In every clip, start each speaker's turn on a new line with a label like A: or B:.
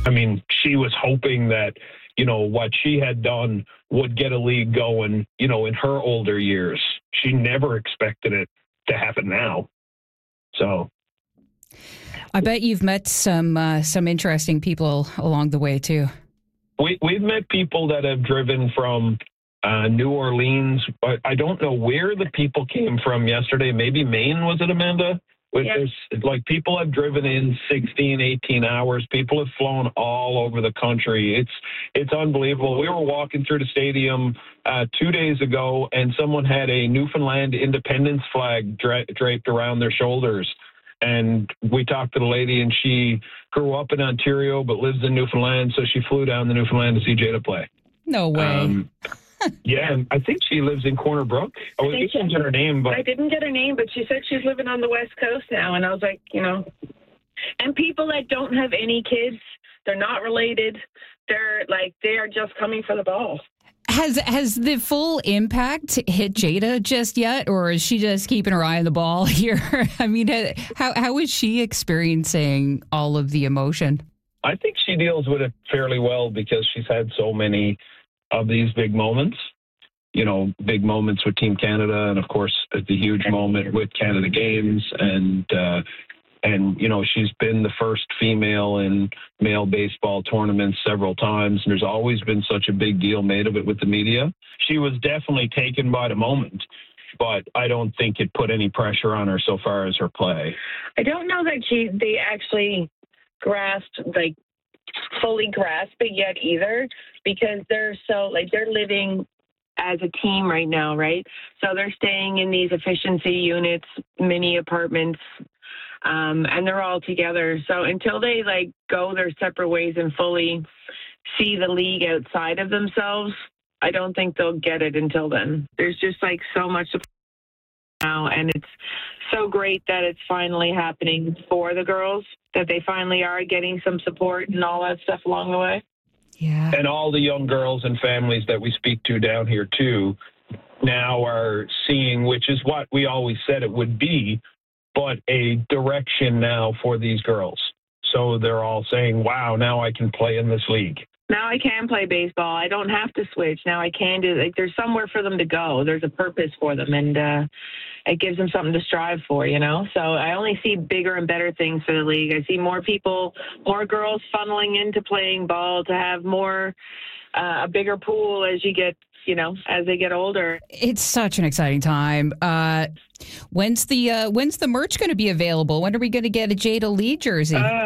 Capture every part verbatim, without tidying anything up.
A: I mean, she was hoping that, you know, what she had done would get a league going, you know, in her older years. She never expected it to happen now. So
B: I bet you've met some uh, some interesting people along the way, too.
A: We, we've met people that have driven from uh, New Orleans, but I don't know where the people came from yesterday. Maybe Maine, was it, Amanda?
C: Yep.
A: There's, like, people have driven in sixteen, eighteen hours. People have flown all over the country. It's it's unbelievable. We were walking through the stadium uh, two days ago, and someone had a Newfoundland independence flag dra- draped around their shoulders. And we talked to the lady, and she grew up in Ontario but lives in Newfoundland, so she flew down to Newfoundland to see Jada play.
B: No way. Um,
A: yeah, and I think she lives in Corner Brook. Oh, I didn't get her name, but
C: I didn't get her name, but she said she's living on the West Coast now, and I was like, you know, and people that don't have any kids, they're not related. They're like, they are just coming for the ball.
B: Has has the full impact hit Jada just yet, or is she just keeping her eye on the ball here? I mean, how how is she experiencing all of the emotion?
A: I think she deals with it fairly well because she's had so many of these big moments. You know, big moments with Team Canada, and of course, the huge moment with Canada Games, and uh, and you know, she's been the first female in male baseball tournaments several times, and there's always been such a big deal made of it with the media. She was definitely taken by the moment, but I don't think it put any pressure on her so far as her play.
C: I don't know that she they actually grasped, like, fully grasp it yet either, because they're so, like, they're living as a team right now, right? So they're staying in these efficiency units, mini apartments, um, and they're all together. So until they, like, go their separate ways and fully see the league outside of themselves, I don't think they'll get it until then. There's just, like, so much now, and it's so great that it's finally happening for the girls, that they finally are getting some support and all that stuff along the way.
B: Yeah.
A: And all the young girls and families that we speak to down here, too, now are seeing, which is what we always said it would be, but a direction now for these girls. So they're all saying, wow, now I can play in this league.
C: Now I can play baseball. I don't have to switch. Now I can do, like, there's somewhere for them to go. There's a purpose for them, and uh, it gives them something to strive for, you know? So I only see bigger and better things for the league. I see more people, more girls funneling into playing ball to have more, uh, a bigger pool as you get, you know, as they get older.
B: It's such an exciting time. Uh, when's the uh, when's the merch going to be available? When are we going to get a Jada Lee jersey?
C: Uh,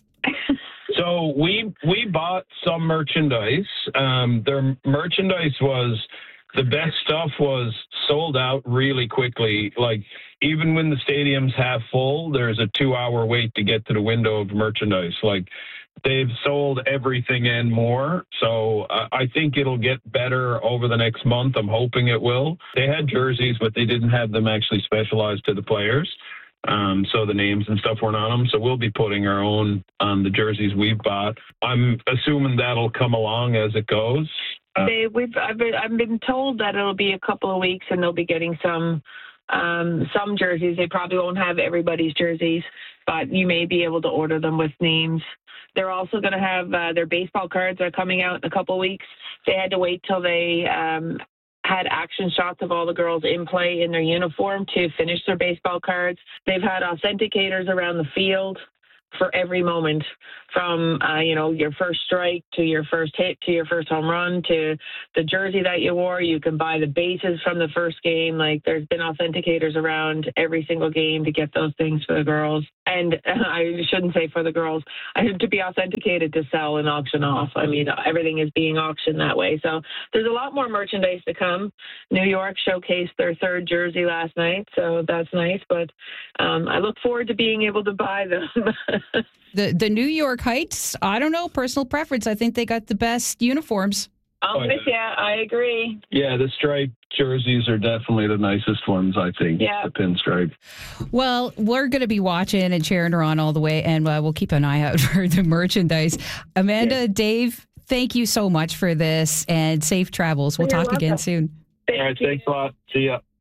A: So we we bought some merchandise. Um, their merchandise was, the best stuff was sold out really quickly. Like, even when the stadium's half full, there's a two-hour wait to get to the window of merchandise. Like, they've sold everything and more. So uh, I think it'll get better over the next month. I'm hoping it will. They had jerseys, but they didn't have them actually specialized to the players. Um, so the names and stuff weren't on them. So we'll be putting our own on the jerseys we've bought. I'm assuming that'll come along as it goes. Uh,
C: they, we've, I've been, I've been told that it'll be a couple of weeks and they'll be getting some, um, some jerseys. They probably won't have everybody's jerseys, but you may be able to order them with names. They're also going to have uh, their baseball cards are coming out in a couple of weeks. They had to wait till they um, had action shots of all the girls in play in their uniform to finish their baseball cards. They've had authenticators around the field for every moment, from, uh, you know, your first strike to your first hit to your first home run to the jersey that you wore. You can buy the bases from the first game. Like, there's been authenticators around every single game to get those things for the girls. And uh, I shouldn't say for the girls, I have to be authenticated to sell and auction off. I mean, everything is being auctioned that way. So there's a lot more merchandise to come. New York showcased their third jersey last night, so that's nice. But um, I look forward to being able to buy them.
B: the the New York Heights, I don't know, personal preference. I think they got the best uniforms.
C: I'm with you. I agree.
A: Yeah, the striped jerseys are definitely the nicest ones, I think.
C: Yeah.
A: The pinstripe.
B: Well, we're going to be watching and cheering her on all the way, and uh, we'll keep an eye out for the merchandise. Amanda, yeah. Dave, thank you so much for this, and safe travels. We'll
C: You're
B: talk
C: welcome.
B: again soon.
C: Thank
A: all right,
C: you.
A: thanks a lot. See ya.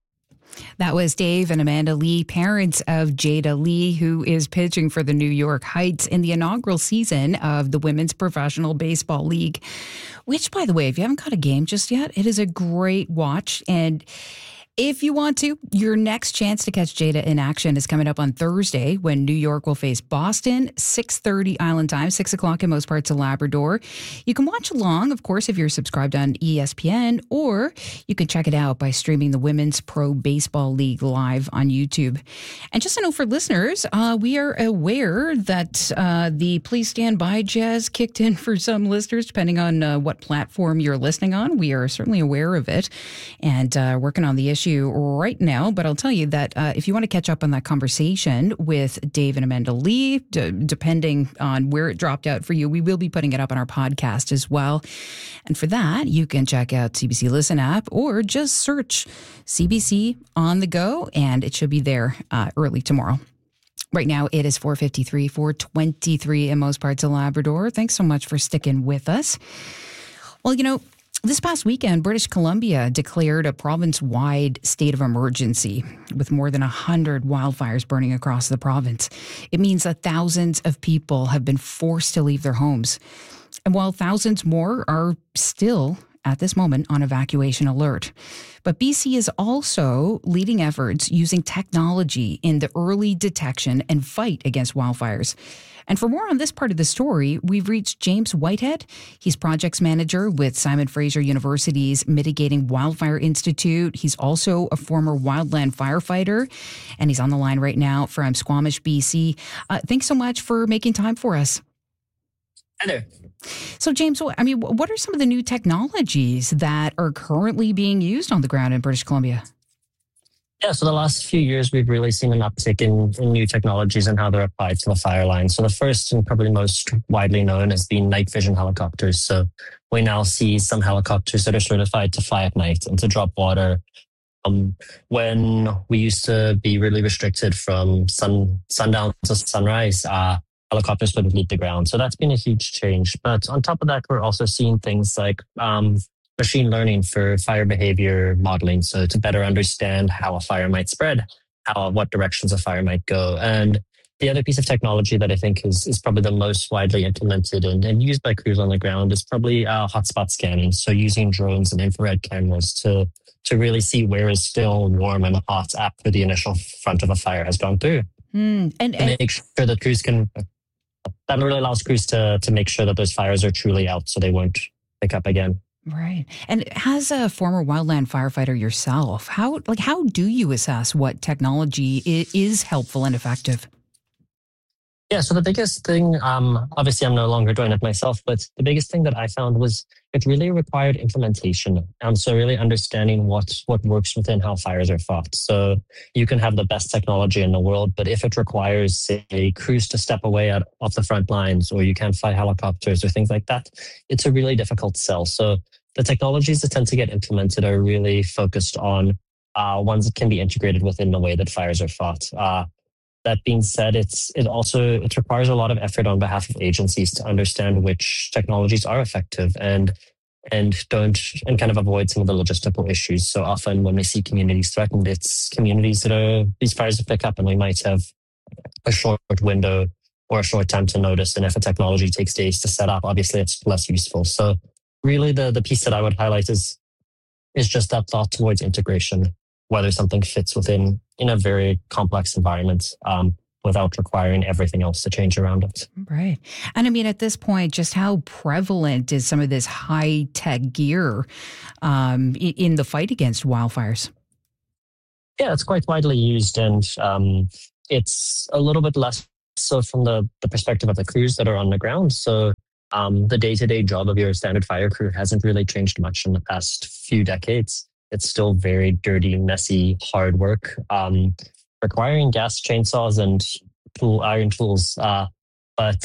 B: That was Dave and Amanda Lee, parents of Jada Lee, who is pitching for the New York Heights in the inaugural season of the Women's Professional Baseball League, which, by the way, if you haven't caught a game just yet, it is a great watch. And if you want to, your next chance to catch Jada in action is coming up on Thursday when New York will face Boston, six thirty Island time, six o'clock in most parts of Labrador. You can watch along, of course, if you're subscribed on E S P N, or you can check it out by streaming the Women's Pro Baseball League live on YouTube. And just a note for listeners, uh, we are aware that uh, the Please Stand By Jazz kicked in for some listeners, depending on uh, what platform you're listening on. We are certainly aware of it and uh, working on the issue right now, but I'll tell you that uh, if you want to catch up on that conversation with Dave and Amanda Lee, d- depending on where it dropped out for you, we will be putting it up on our podcast as well. And for that, you can check out C B C Listen app or just search C B C on the go, and it should be there uh, early tomorrow. Right now, it is four fifty-three, four twenty-three in most parts of Labrador. Thanks so much for sticking with us. Well, you know, this past weekend, British Columbia declared a province-wide state of emergency with more than one hundred wildfires burning across the province. It means that thousands of people have been forced to leave their homes. And while thousands more are still, at this moment, on evacuation alert. But B C is also leading efforts using technology in the early detection and fight against wildfires. And for more on this part of the story, we've reached James Whitehead. He's projects manager with Simon Fraser University's Mitigating Wildfire Institute. He's also a former wildland firefighter, and he's on the line right now from Squamish, B C. Uh, thanks so much for making time for us.
D: Hi there.
B: So, James, I mean, what are some of the new technologies that are currently being used on the ground in British Columbia?
D: Yeah, so the last few years, we've really seen an uptick in, in new technologies and how they're applied to the fire line. So the first and probably most widely known has been night vision helicopters. So we now see some helicopters that are certified to fly at night and to drop water. Um, when we used to be really restricted from sun sundown to sunrise, uh, helicopters couldn't leave the ground. So that's been a huge change. But on top of that, we're also seeing things like um, machine learning for fire behavior modeling. So to better understand how a fire might spread, how what directions a fire might go. And the other piece of technology that I think is, is probably the most widely implemented and, and used by crews on the ground is probably uh, hotspot scanning. So using drones and infrared cameras to, to really see where is still warm and hot after the initial front of a fire has gone through.
B: Mm, and, and
D: and make sure that crews can... That really allows crews to, to make sure that those fires are truly out so they won't pick up again.
B: Right. And as a former wildland firefighter yourself, how like how do you assess what technology is helpful and effective?
D: Yeah, so the biggest thing, um, obviously I'm no longer doing it myself, but the biggest thing that I found was it really required implementation. Um, so really understanding what, what works within how fires are fought. So you can have the best technology in the world, but if it requires, say, crews to step away out, off the front lines, or you can't fly helicopters or things like that, it's a really difficult sell. So the technologies that tend to get implemented are really focused on uh, ones that can be integrated within the way that fires are fought. Uh, That being said, it's it also it requires a lot of effort on behalf of agencies to understand which technologies are effective and and don't and kind of avoid some of the logistical issues. So often when we see communities threatened, it's communities that are these fires that pick up, and we might have a short window or a short time to notice. And if a technology takes days to set up, obviously it's less useful. So really, the the piece that I would highlight is is just that thought towards integration, whether something fits within in a very complex environment um, without requiring everything else to change around it.
B: Right. And I mean, at this point, just how prevalent is some of this high-tech gear um, in the fight against wildfires?
D: Yeah, it's quite widely used, and um, it's a little bit less so from the, the perspective of the crews that are on the ground. So um, the day-to-day job of your standard fire crew hasn't really changed much in the past few decades. It's still very dirty, messy, hard work, um, requiring gas chainsaws and tool, iron tools. Uh, but